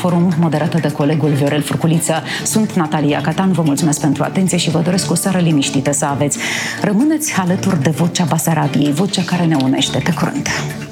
Forum, moderată de colegul Viorel Furculiță. Sunt Natalia Catan, vă mulțumesc pentru atenție și vă doresc o seară liniștită să aveți. Rămâneți alături de Vocea Basarabiei, vocea care ne unește. Pe curând!